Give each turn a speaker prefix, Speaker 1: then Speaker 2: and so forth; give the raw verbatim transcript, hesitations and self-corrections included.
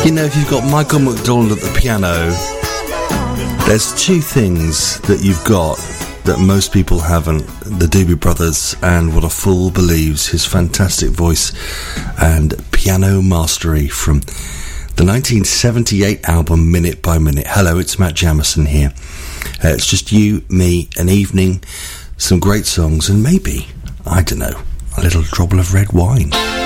Speaker 1: You know, if you've got Michael McDonald at the piano, there's two things that you've got that most people haven't. The Doobie Brothers and What a Fool Believes, his fantastic voice and piano mastery from the nineteen seventy-eight album Minute by Minute. Hello, it's Matt Jamison here. Uh, it's just you, me, an evening, some great songs, and maybe, I don't know, a little dribble of red wine.